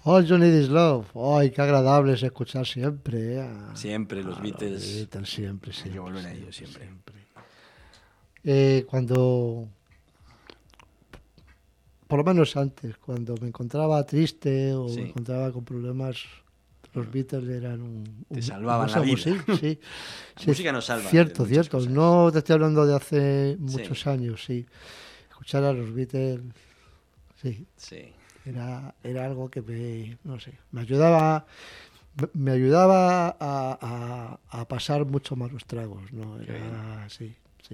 All You Need Is Love. ¡Ay, qué agradable es escuchar siempre! Siempre los Beatles. Los Beatles siempre, Hay que volver a ellos siempre. Cuando, por lo menos antes, cuando me encontraba triste o me encontraba con problemas, los Beatles eran te salvaban la vida. Sí. La música nos salva. Cierto. No te estoy hablando de hace muchos años, sí. Escuchar a los Beatles, sí. Era algo que me ayudaba a pasar mucho más los tragos, ¿no? Sí.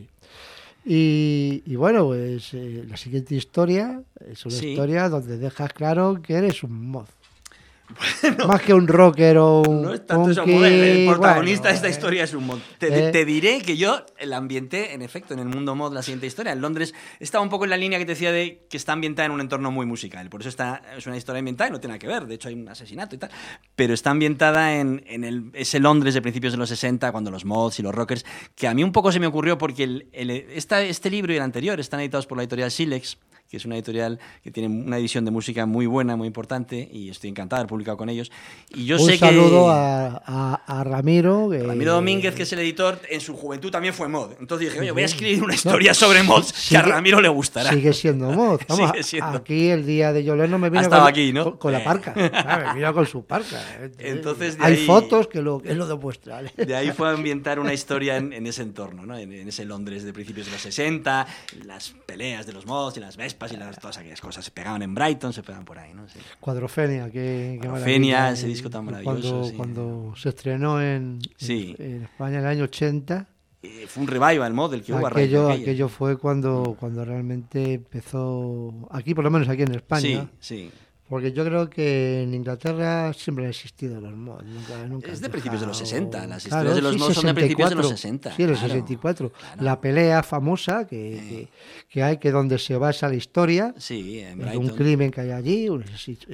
Y bueno, pues la siguiente historia es una historia donde dejas claro que eres un mod. Bueno, más que un rocker o un no es tanto eso, el protagonista de esta historia es un mod. Te diré que yo la ambienté, en efecto, en el mundo mod, la siguiente historia. En Londres estaba un poco en la línea que te decía de que está ambientada en un entorno muy musical. Por eso es una historia ambientada y no tiene nada que ver. De hecho, hay un asesinato y tal. Pero está ambientada en ese Londres de principios de los 60, cuando los mods y los rockers, que a mí un poco se me ocurrió porque este libro y el anterior están editados por la editorial Silex, que es una editorial que tiene una edición de música muy buena, muy importante, y estoy encantado de haber publicado con ellos. Y yo sé saludo a Ramiro. Ramiro Domínguez, que es el editor, en su juventud también fue mod. Entonces dije, oye, voy a escribir una historia sobre mods que a Ramiro le gustará. Sigue siendo mod. Vamos, sigue siendo. Aquí el día de Yoleno me vino con la parca. Me vino con su parca. Entonces, hay fotos que lo demuestran. De ahí fue a ambientar una historia en ese entorno, ¿no? En ese Londres de principios de los 60, las peleas de los mods y las Vespas y todas aquellas cosas. Se pegaban en Brighton, se pegaban por ahí, ¿no? Sí. Cuadrofenia, Cuadrofenia, ese disco tan maravilloso. Cuando se estrenó en España en el año 80. Fue un revival mod el que hubo. Aquello fue cuando realmente empezó, aquí por lo menos aquí en España. Sí. Porque yo creo que en Inglaterra siempre han existido los mods. Nunca es de principios de los 60. Las historias de los mods son de principios de los 60. Sí, en el 64. Claro. La pelea famosa que hay, que donde se basa la historia. Sí, en un crimen que hay allí, un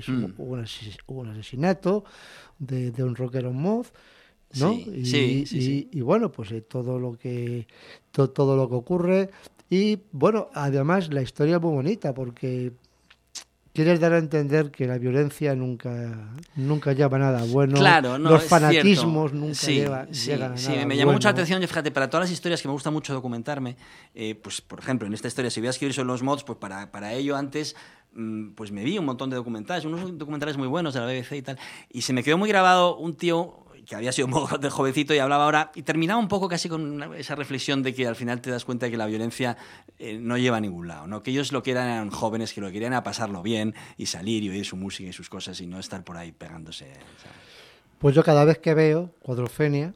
asesinato de un rockero mod, ¿no? Sí. Y bueno, pues todo lo que ocurre. Y bueno, además la historia es muy bonita porque quieres dar a entender que la violencia nunca lleva a nada bueno. Claro, no, los fanatismos nunca llegan a nada. Sí, me llamó mucho la atención, fíjate, para todas las historias que me gusta mucho documentarme, pues por ejemplo, en esta historia, si voy a escribir sobre los mods, pues para ello antes pues me vi un montón de documentales, unos documentales muy buenos de la BBC y tal, y se me quedó muy grabado un tío que había sido mod de jovencito y hablaba ahora, y terminaba un poco casi con esa reflexión de que al final te das cuenta de que la violencia no lleva a ningún lado, ¿no? Que ellos lo que eran jóvenes, que lo que querían era pasarlo bien y salir y oír su música y sus cosas y no estar por ahí pegándose, ¿sabes? Pues yo cada vez que veo Cuadrofenia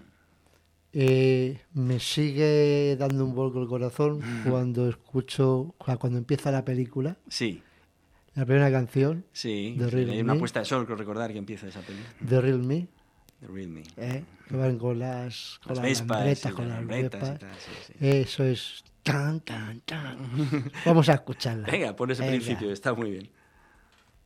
me sigue dando un vuelco el corazón cuando empieza la película. Sí. La primera canción. Sí. The Real hay Me. una puesta de sol, creo recordar que empieza esa película. The Real Me. The Real Me. Que van con las vespas, con las vespas. Sí. Eso es tan. Vamos a escucharla. Venga, por ese principio, está muy bien.